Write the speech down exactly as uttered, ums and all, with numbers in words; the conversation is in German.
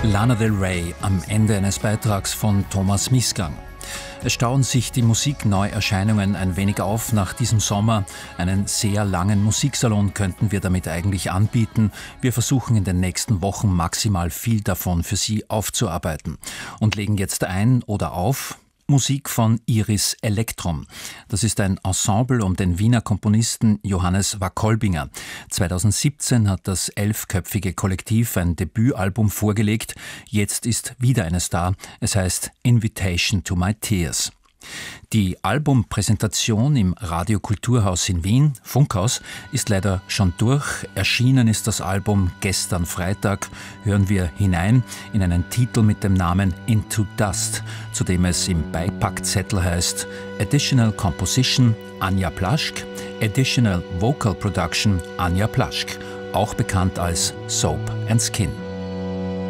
Lana Del Rey am Ende eines Beitrags von Thomas Mißgang. Es stauen sich die Musikneuerscheinungen ein wenig auf nach diesem Sommer. Einen sehr langen Musiksalon könnten wir damit eigentlich anbieten. Wir versuchen in den nächsten Wochen maximal viel davon für Sie aufzuarbeiten und legen jetzt ein oder auf Musik von Iris Elektrum. Das ist ein Ensemble um den Wiener Komponisten Johannes Wackolbinger. zweitausendsiebzehn hat das elfköpfige Kollektiv ein Debütalbum vorgelegt. Jetzt ist wieder eines da. Es heißt Invitation to My Tears. Die Albumpräsentation im Radio Kulturhaus in Wien, Funkhaus, ist leider schon durch. Erschienen ist das Album gestern Freitag. Hören wir hinein in einen Titel mit dem Namen Into Dust, zu dem es im Beipackzettel heißt Additional Composition Anja Plaschk, Additional Vocal Production Anja Plaschk, auch bekannt als Soap and Skin.